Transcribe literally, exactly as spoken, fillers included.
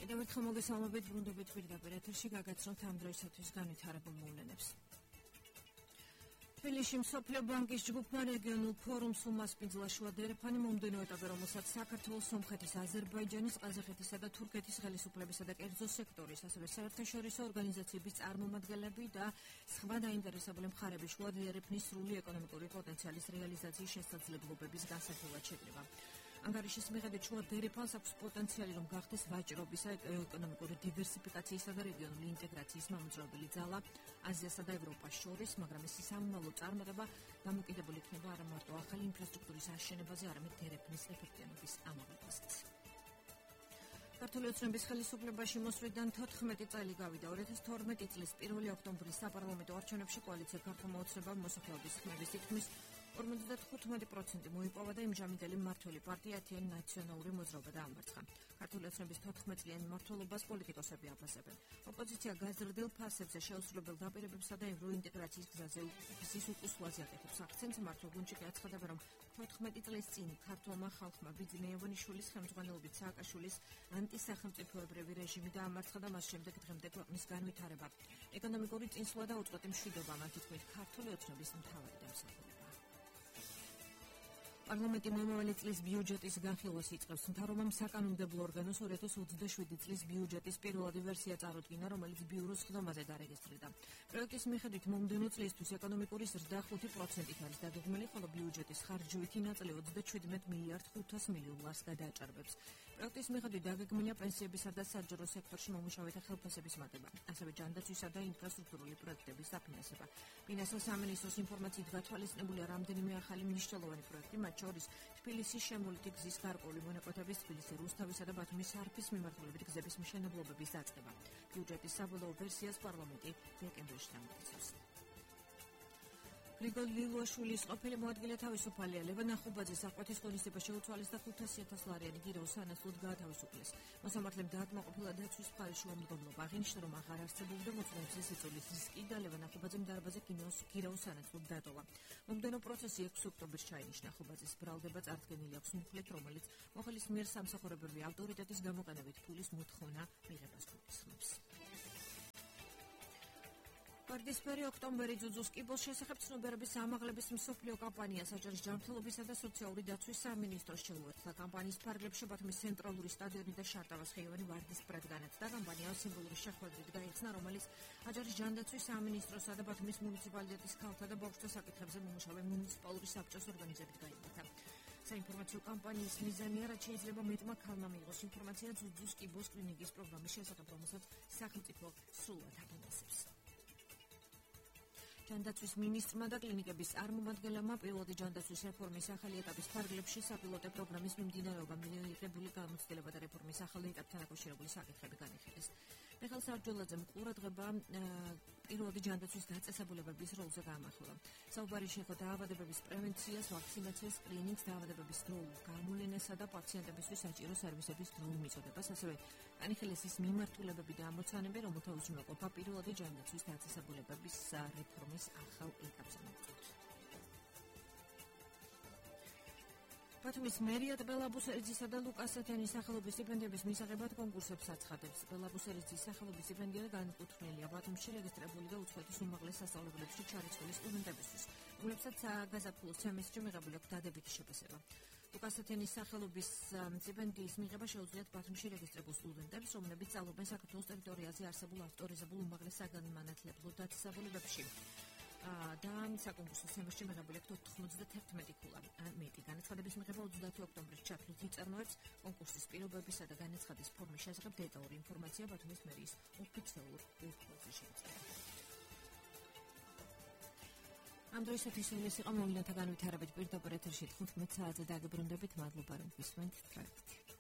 კიდევ ერთხელ მოგესალმებით, ბრუნდებით პირდაპირ ეთერში გაგაცნობთ ამ დროისათვის განვითარებულ მოვლენებს. თბილისში მსოფლიო ბანკის ჯგუფმა რეგიონულ ფორუმს უმასპინძლა შუა დერეფანი მომდევნო ეტაპზე, რომელსაც საქართველოს, სომხეთის, აზერბაიჯანის, ყაზახეთისა და თურქეთის ხელისუფლებისა და კერძო სექტორის, ასევე საერთაშორისო ორგანიზაციების წარმომადგენლები და სხვა დაინტერესებული მხარეები შუა დერეფნის სრული ეკონომიკური პოტენციალის რეალიზაციის შესაძლებლობების განსაზღვრად შეკრიბა. ანგარიშის მიხედვით შუა დერეფანს აქვს პოტენციალი, რომ გახდეს ვაჭრობისა, ეკონომიკური დივერსიფიკაციისა და რეგიონული ინტეგრაციის მომძრაობელი ძალა აზიასა და ევროპას შორის, მაგრამ ეს სამომავლო წარმატება დამოკიდებული იქნება არა მარტო ახალი ინფრასტრუქტურის აშენებაზე, არამედ დერეფნის ეფექტიანობის ამაღლებაზეც. ქართული ოცნების ხელისუფლებაში მოსვლიდან თოთხმეტი წელი გავიდა. ორი ათას თორმეტი წლის პირველი ოქტომბრის საპარლამენტო არჩევნებში კოალიცია ქართულმა ოცნებამ მოსახლეობის ხმების თითქმის ორმოცდათხუთმეტი პროცენტი მოიპოვა და იმჟამინდელი მმართველი პარტია ათიანი ნაციონალური მოძრაობა დაამარცხა. ქართული ოცნების თოთხმეტწლიან მმართველობას პოლიტიკოსები აფასებენ. ოპოზიცია გაზრდილ ფასებზე შეუსრულებელ დაპირებებსა და ევროინტეგრაციის გზაზე უფლის უკუსვლაზე აკეთებს აქცენტს. მმართველ გუნდში გაცხადება, რომ თოთხმეტი წლის წინ ქართულმა ხალხმა ბიძინა ივანიშვილის ხელმძღვანელობით სააკაშვილის ანტისახელმწიფოებრივი რეჟიმი დაამარცხა და მას შემდეგ დღემდე ქვეყნის განვითარება, ეკონომიკური წინსვლა და უწყვეტი მშვიდობა მათი თქმით ქართული ოცნების მთავარი დამსახურებაა. პარლამენტი მომავალი წლის ბიუჯეტის განხილვას იწყებს. მთავრობამ საკანონმდებლო ორგანოს ორი ათას ოცდაშვიდი წლის ბიუჯეტის პირველადი ვერსია წარუდგინა, რომელიც ბიუროს ხდომაზე დარეგისტრირდა. პროექტის მიხედვით მომდევნო წლისთვის ეკონომიკური ზრდა ხუთი პროცენტით არის დაგეგმილი, ხოლო ბიუჯეტის ხარჯვითი ნაწილი ოცდაჩვიდმეტ მილიარდ ხუთას მილიონ ლარს გადააჭარბებს. პროექტის მიხედვით დაგეგმილია პენსიებისა და საჯარო სექტორში მომუშავეთა ხელფასების მატება, ასევე ჯანდაცვისა და ინფრასტრუქტურული პროექტების დაფინანსება. ფინანსთა სამინისტროს ინფორმაციით გათვალისწინებულია რამდენიმე ახალი მნიშვნელოვანი პროექტი, მათ შორის თბილისის შემოვლითი გზის გარკვეული მონაკვეთების, თბილისის რუსთავისა და ბათუმის არფის მიმართულებით გზების მშენებლობების დაწყება. ბიუჯეტის საბოლოო ვერსიას პარლამენტი დეკემბერში დამტკიცებს. გრიგოლ ლილუაშვილის ყოფილი მოადგილე თავისუფალია. ლევან ახუბაძე საყვეთის ღონისძიება შეუცვალეს და ხუთასი ათას ლარიანი გირაოს სანაცვლოდ გაათავისუფლეს. მოსამართლემ დააკმაყოფილა დაცვის მხარის შუამდგომლობა. აღინიშნა, რომ აღარ არსებობდა მოწმეებზე სიძულის რისკი და ლევან ახუბაძემ დარბაზზე გირაოს სანაცვლოდ დატოვა. მომდევნო პროცესი ექვსი ოქტომბერს ჩაინიშნა. ახუბაძის ბრალდება წარდგენილი აქვს მუხლით, რომელიც მოხელის მიერ სამსახურებრივი ავტორიტეტის გამოყენებით ფულის მოთხოვნა მიღებას გულისხმობს. ვარდისფერი ოქტომბერი ძუძუს კიბოს შესახებ ცნობიერების ამაღლების მსოფლიო კამპანია საჯარის ჯანმრთელობისა და სოციალური დაცვის სამინისტროს შეუერთდა. კამპანიის ფარგლებში ბათუმის ცენტრალური სტადიონი და შარტავას ხეივანი ვარდისფრად განათდა. კამპანია სიმბოლური შეხვედრით გაიხსნა, რომელიც აჯარის ჯანდაცვის სამინისტროსა და ბათუმის მუნიციპალიტეტის ქალთა და ბავშვთა საკითხებზე მომუშავე მუნიციპალური საბჭოს ორგანიზებით გაიმართა. საინფორმაციო კამპანიის მიზანია, რაც შეიძლება მეტმა ქალმა მიიღოს ინფორმაცია ძუძუს კიბოს კლინიკის პროგრამის შესახებ, რომელსაც სახელმწიფო სრულად აფინანსებს. ჯანდაცვის მინისტრმა და კლინიკების წარმომადგენლებმა პირველადი ჯანდაცვის რეფორმის ახალი ეტაპის ფარგლებში საპილოტო პროგრამის მიმდინარეობამ მიღებული გამოცდილება და რეფორმის ახალი ეტაპთან დაკავშირებული საკითხები განიხილეს. მიხეილ სარჯოლაძემ ყურადღება პირველადი ჯანდაცვის დაწესებულებების როლზე გაამახვილა. საუბარი შეეხო დაავადებების პრევენციას, ვაქცინაციას, სკრინინგს, დაავადებების დროულ გამოვლენასა და პაციენტებისთვის საჭირო სერვისების დროულ მიწოდებას, ასევე განიხილეს ის მიმართულებები და ამოცანები, რომელთა უზრუნველყოფა პირველადი ჯანდაცვის დაწესებულებების რეფორმის ახალ ეტაპზე მოწყვეტს. ბათუმის მერია ტბელა ბუსერიძისა და ლუკას ათენის სახელობის სტიპენდიების მისაღებად კონკურსებს აცხადებს. ტბელა ბუსერიძის სახელობის სტიპენდია განკუთვნილია ბათუმში რეგისტრირებული და უცხოეთის უმაღლეს სასწავლებლებში ჩარიცხული სტუდენტებისთვის, რომლებსაც გაზაფხულის სემესტრში მიღებული აქვს დადებითი შეფასება. ლუკას ათენის სახელობის სტიპენდიის მიღება შეუძლიათ ბათუმში რეგისტრირებულ სტუდენტებს, რომლებიც სწავლობენ საქართველოს ტერიტორიაზე არსებულ ავტორიზებულ უმაღლეს საგანმანათლებლო დაწესებულებებში. და საკონკურსო სემესტრში მიღებული აქვს ოთხმოცდათერთმეტი ქულა ან მეტი. განაცხადების მიღება ოცდაათი ოქტომბრის ჩათვლით იწარმოებს. კონკურსის პირობებისა და განაცხადის ფორმის შესახებ დეტალური ინფორმაცია ბათუმის მერიის ოფიციალურ ვებსაიტზე შეიძლებათ. ამ დროისათვის ეს იყო მოვლენათა განვითარებით პირდაპირ ეთერში თხუთმეტ საათზე დაგებრუნდებით. მადლობა რომ გვისმენთ.